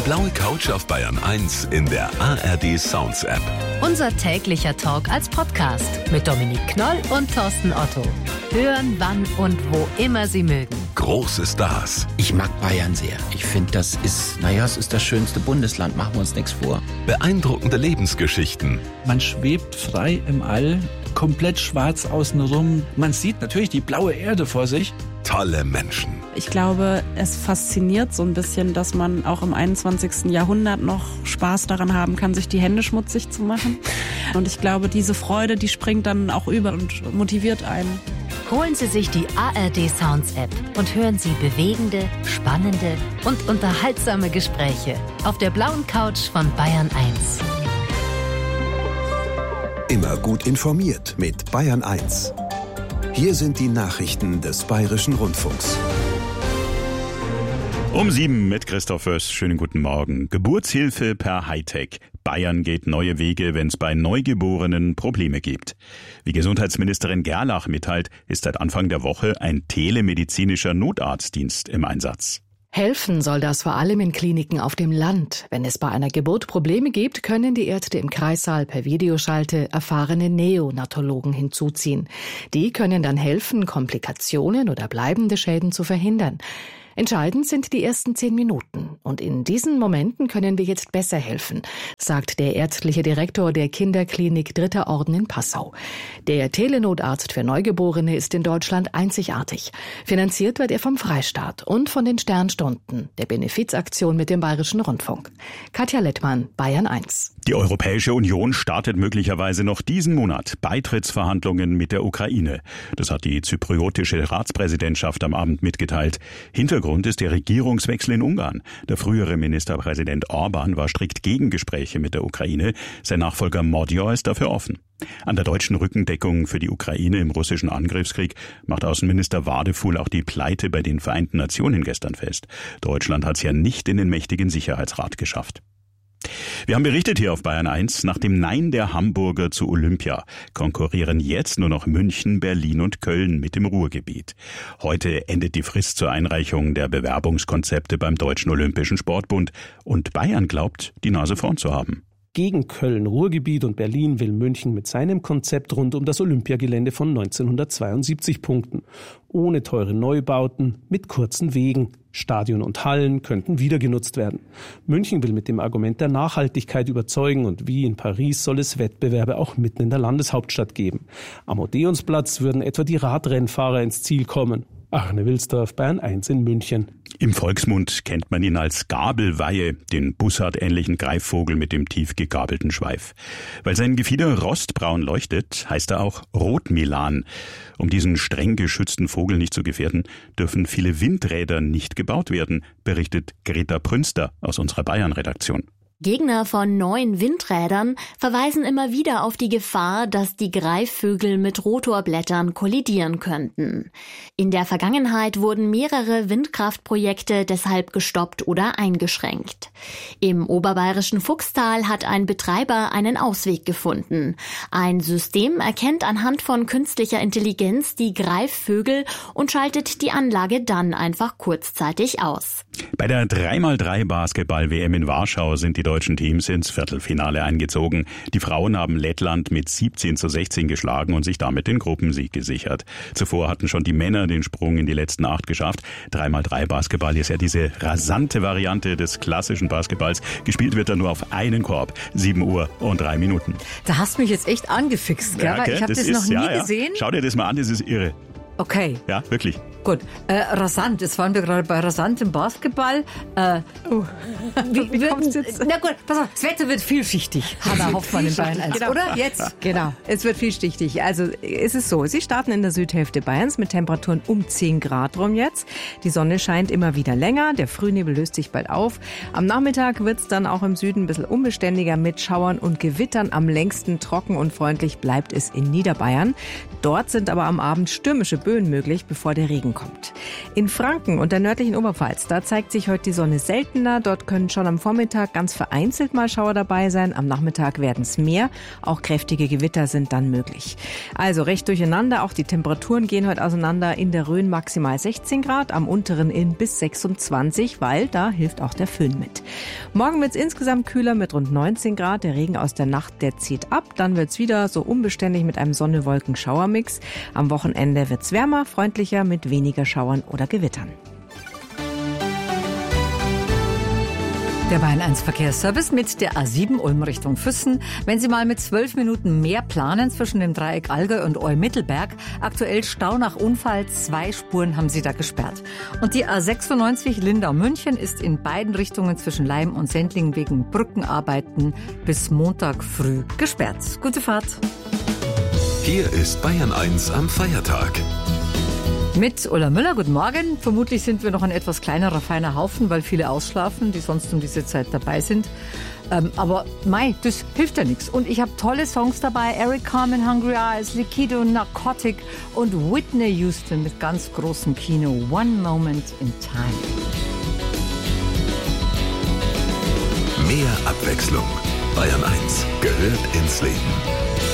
blaue Couch auf Bayern 1 in der ARD Sounds App. Unser täglicher Talk als Podcast mit Dominik Knoll und Thorsten Otto. Hören, wann und wo immer Sie mögen. Große Stars. Ich mag Bayern sehr. Ich finde, es ist das schönste Bundesland, machen wir uns nichts vor. Beeindruckende Lebensgeschichten. Man schwebt frei im All, komplett schwarz außenrum. Man sieht natürlich die blaue Erde vor sich. Tolle Menschen. Ich glaube, es fasziniert so ein bisschen, dass man auch im 21. Jahrhundert noch Spaß daran haben kann, sich die Hände schmutzig zu machen. Und ich glaube, diese Freude, die springt dann auch über und motiviert einen. Holen Sie sich die ARD Sounds App und hören Sie bewegende, spannende und unterhaltsame Gespräche auf der blauen Couch von Bayern 1. Immer gut informiert mit Bayern 1. Hier sind die Nachrichten des Bayerischen Rundfunks. Um 7 mit Christoph Föß. Schönen guten Morgen. Geburtshilfe per Hightech. Bayern geht neue Wege, wenn es bei Neugeborenen Probleme gibt. Wie Gesundheitsministerin Gerlach mitteilt, ist seit Anfang der Woche ein telemedizinischer Notarztdienst im Einsatz. Helfen soll das vor allem in Kliniken auf dem Land. Wenn es bei einer Geburt Probleme gibt, können die Ärzte im Kreissaal per Videoschalte erfahrene Neonatologen hinzuziehen. Die können dann helfen, Komplikationen oder bleibende Schäden zu verhindern. Entscheidend sind die ersten 10 Minuten. Und in diesen Momenten können wir jetzt besser helfen, sagt der ärztliche Direktor der Kinderklinik Dritter Orden in Passau. Der Telenotarzt für Neugeborene ist in Deutschland einzigartig. Finanziert wird er vom Freistaat und von den Sternstunden, der Benefizaktion mit dem Bayerischen Rundfunk. Katja Lettmann, Bayern 1. Die Europäische Union startet möglicherweise noch diesen Monat Beitrittsverhandlungen mit der Ukraine. Das hat die zypriotische Ratspräsidentschaft am Abend mitgeteilt. Hintergrund ist der Regierungswechsel in Ungarn. Der frühere Ministerpräsident Orbán war strikt gegen Gespräche mit der Ukraine. Sein Nachfolger Modior ist dafür offen. An der deutschen Rückendeckung für die Ukraine im russischen Angriffskrieg macht Außenminister Wadefuhl auch die Pleite bei den Vereinten Nationen gestern fest. Deutschland hat es ja nicht in den mächtigen Sicherheitsrat geschafft. Wir haben berichtet hier auf Bayern 1, nach dem Nein der Hamburger zu Olympia konkurrieren jetzt nur noch München, Berlin und Köln mit dem Ruhrgebiet. Heute endet die Frist zur Einreichung der Bewerbungskonzepte beim Deutschen Olympischen Sportbund und Bayern glaubt, die Nase vorn zu haben. Gegen Köln, Ruhrgebiet und Berlin will München mit seinem Konzept rund um das Olympiagelände von 1972 punkten. Ohne teure Neubauten, mit kurzen Wegen. Stadion und Hallen könnten wieder genutzt werden. München will mit dem Argument der Nachhaltigkeit überzeugen und wie in Paris soll es Wettbewerbe auch mitten in der Landeshauptstadt geben. Am Odeonsplatz würden etwa die Radrennfahrer ins Ziel kommen. Arne Wilsdorf, Bayern 1 in München. Im Volksmund kennt man ihn als Gabelweihe, den bussardähnlichen Greifvogel mit dem tief gegabelten Schweif. Weil sein Gefieder rostbraun leuchtet, heißt er auch Rotmilan. Um diesen streng geschützten Vogel nicht zu gefährden, dürfen viele Windräder nicht gebaut werden, berichtet Greta Prünster aus unserer Bayern-Redaktion. Gegner von neuen Windrädern verweisen immer wieder auf die Gefahr, dass die Greifvögel mit Rotorblättern kollidieren könnten. In der Vergangenheit wurden mehrere Windkraftprojekte deshalb gestoppt oder eingeschränkt. Im oberbayerischen Fuchstal hat ein Betreiber einen Ausweg gefunden. Ein System erkennt anhand von künstlicher Intelligenz die Greifvögel und schaltet die Anlage dann einfach kurzzeitig aus. Bei der 3x3 Basketball-WM in Warschau sind die deutschen Teams ins Viertelfinale eingezogen. Die Frauen haben Lettland mit 17:16 geschlagen und sich damit den Gruppensieg gesichert. Zuvor hatten schon die Männer den Sprung in die letzten 8 geschafft. 3x3 Basketball ist ja diese rasante Variante des klassischen Basketballs. Gespielt wird dann nur auf einen Korb. 7 Uhr und 3 Minuten. Da hast du mich jetzt echt angefixt, gell? Ja, Ich habe das noch nie gesehen. Schau dir das mal an, das ist irre. Okay. Ja, wirklich. Gut, rasant, jetzt waren wir gerade bei rasantem Basketball. Wie kommt's jetzt? Na gut, pass auf, das Wetter wird vielschichtig. Hanna Hoffmann in Bayern 1, genau. Oder? Jetzt? Genau, es wird vielschichtig. Also es ist so, Sie starten in der Südhälfte Bayerns mit Temperaturen um 10 Grad rum jetzt. Die Sonne scheint immer wieder länger, der Frühnebel löst sich bald auf. Am Nachmittag wird es dann auch im Süden ein bisschen unbeständiger mit Schauern und Gewittern. Am längsten trocken und freundlich bleibt es in Niederbayern. Dort sind aber am Abend stürmische Böen möglich, bevor der Regen Regen kommt. In Franken und der nördlichen Oberpfalz, da zeigt sich heute die Sonne seltener. Dort können schon am Vormittag ganz vereinzelt mal Schauer dabei sein. Am Nachmittag werden es mehr. Auch kräftige Gewitter sind dann möglich. Also recht durcheinander. Auch die Temperaturen gehen heute auseinander. In der Rhön maximal 16 Grad, am unteren Inn bis 26, weil da hilft auch der Föhn mit. Morgen wird es insgesamt kühler mit rund 19 Grad. Der Regen aus der Nacht, der zieht ab. Dann wird es wieder so unbeständig mit einem Sonne-Wolken-Schauermix. Am Wochenende wird es wärmer, freundlicher mit weniger Schauern oder Gewittern. Der Bayern 1 Verkehrsservice mit der A7 Ulm Richtung Füssen. Wenn Sie mal mit 12 Minuten mehr planen zwischen dem Dreieck Allgäu und Olm-Mittelberg, aktuell Stau nach Unfall, 2 Spuren haben Sie da gesperrt. Und die A96 Lindau-München ist in beiden Richtungen zwischen Leim und Sendling wegen Brückenarbeiten bis Montag früh gesperrt. Gute Fahrt. Hier ist Bayern 1 am Feiertag. Mit Ulla Müller, guten Morgen. Vermutlich sind wir noch ein etwas kleinerer, feiner Haufen, weil viele ausschlafen, die sonst um diese Zeit dabei sind. Aber das hilft ja nichts. Und ich habe tolle Songs dabei. Eric Carmen, Hungry Eyes, Liquido, Narcotic und Whitney Houston mit ganz großem Kino. One Moment in Time. Mehr Abwechslung. Bayern 1 gehört ins Leben.